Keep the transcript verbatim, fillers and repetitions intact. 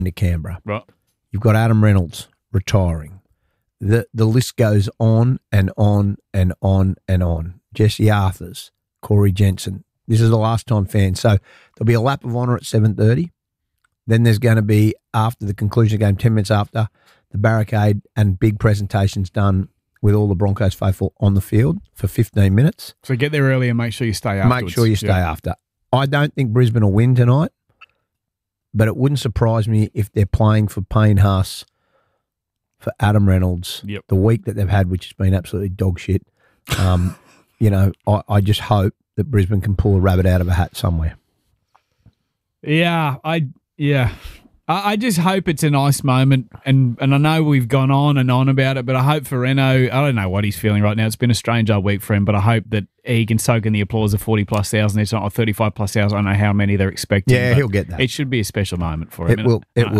to Canberra. Right. You've got Adam Reynolds retiring. The the list goes on and on and on and on. Jesse Arthurs, Corey Jensen. This is the last time fans. So there'll be a lap of honour at seven thirty. Then there's going to be, after the conclusion of the game, ten minutes after, the barricade and big presentations done with all the Broncos faithful on the field for fifteen minutes. So get there early and make sure you stay afterwards. Make sure you stay yeah. after. I don't think Brisbane will win tonight, but it wouldn't surprise me if they're playing for Payne Haas, for Adam Reynolds, yep. the week that they've had, which has been absolutely dog shit. Um, you know, I, I just hope that Brisbane can pull a rabbit out of a hat somewhere. Yeah, I yeah. I, I just hope it's a nice moment, and, and I know we've gone on and on about it, but I hope for Reno, I don't know what he's feeling right now. It's been a strange old week for him, but I hope that he can soak in the applause of forty plus thousand. It's not like thirty-five plus thousand. I don't know how many they're expecting. Yeah, he'll get that. It should be a special moment for him. It will. It will.